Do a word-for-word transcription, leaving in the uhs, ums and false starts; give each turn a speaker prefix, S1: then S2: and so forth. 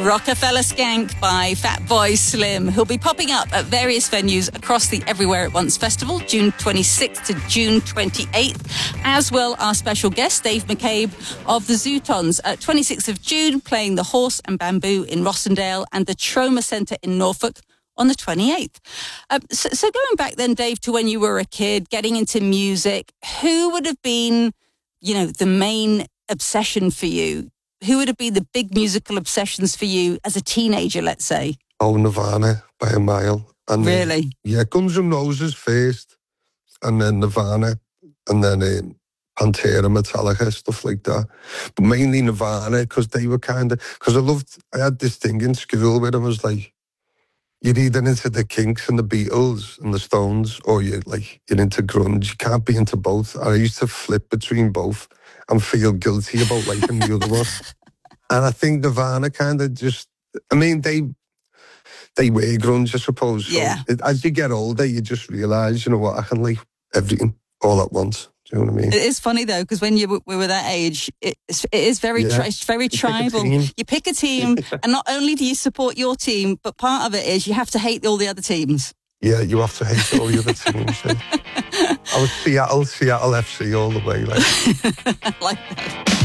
S1: Rockefeller Skank by Fatboy Slim, who'll be popping up at various venues across the Everywhere at Once Festival, June twenty-sixth to June twenty-eighth, as will our special guest, Dave McCabe of the Zootons, at twenty-sixth of June, playing the Horse and Bamboo in Rossendale and the Trauma Centre in Norfolk on the twenty-eighth. Um, so, so going back then, Dave, to when you were a kid, getting into music, who would have been, you know, the main obsession for you? Who would have been the big musical obsessions for you as a teenager, let's say?
S2: Oh, Nirvana, by a mile. And
S1: really?
S2: Then, yeah, Guns N' Roses first, and then Nirvana, and then um, Pantera, Metallica, stuff like that. But mainly Nirvana, because they were kind of... Because I loved... I had this thing in school where I was like, you're either into the Kinks and the Beatles and the Stones, or you're like, you're into grunge. You can't be into both. And I used to flip between both and feel guilty about liking the other one. And I think Nirvana kind of just, I mean, they they were grunge, I suppose. So
S1: yeah.
S2: It, as you get older, you just realise, you know what, I can like everything all at once. Do you know what I mean?
S1: It is funny, though, because when you we were that age, it, it is very, yeah. tri- it's very you tribal.
S2: Pick
S1: you pick a team, and not only do you support your team, but part of it is you have to hate all the other teams.
S2: Yeah, you have to hate all the other teams. Yeah. I was Seattle, Seattle F C all the way. Like,
S1: like that.